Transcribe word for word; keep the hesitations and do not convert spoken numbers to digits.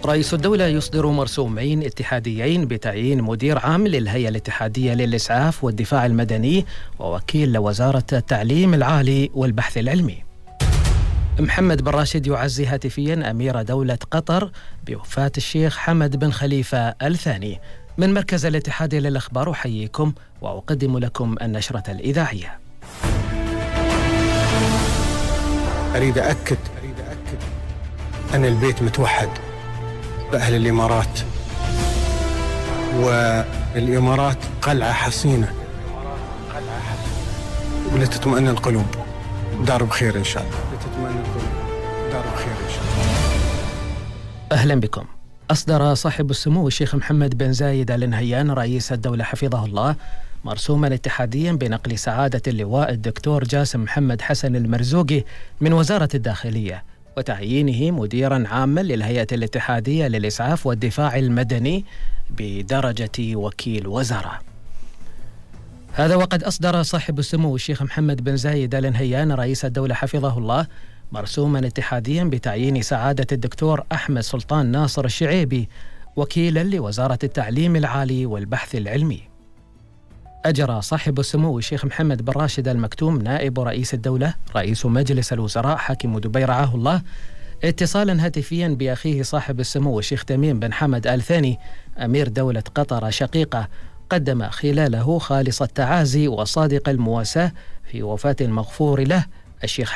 رئيس الدولة يصدر مرسومين اتحاديين بتعيين مدير عام للهيئة الاتحادية للإسعاف والدفاع المدني ووكيل لوزارة التعليم العالي والبحث العلمي. محمد بن راشد يعزي هاتفيا أمير دولة قطر بوفاة الشيخ حمد بن خليفة الثاني. من مركز الاتحاد للأخبار أحييكم وأقدم لكم النشرة الإذاعية. أريد أكد أن البيت متوحد بأهل الإمارات، والإمارات قلعة حصينة ولتطمئن القلوب. دار بخير إن شاء الله. لتطمئن القلوب. دار بخير إن شاء الله. أهلا بكم. أصدر صاحب السمو الشيخ محمد بن زايد آل نهيان رئيس الدولة حفظه الله مرسوما اتحاديا بنقل سعادة اللواء الدكتور جاسم محمد حسن المرزوقي من وزارة الداخلية وتعيينه مديرا عاما للهيئة الاتحادية للإسعاف والدفاع المدني بدرجة وكيل وزارة. هذا وقد أصدر صاحب السمو الشيخ محمد بن زايد آل نهيان رئيس الدولة حفظه الله مرسوما اتحاديا بتعيين سعادة الدكتور أحمد سلطان ناصر الشعيبي وكيلا لوزارة التعليم العالي والبحث العلمي. أجرى صاحب السمو الشيخ محمد بن راشد آل مكتوم نائب رئيس الدولة رئيس مجلس الوزراء حاكم دبي رعاه الله اتصالا هاتفيا بأخيه صاحب السمو الشيخ تميم بن حمد آل ثاني أمير دولة قطر شقيقة، قدم خلاله خالص التعازي وصادق المواساة في وفاة المغفور له الشيخ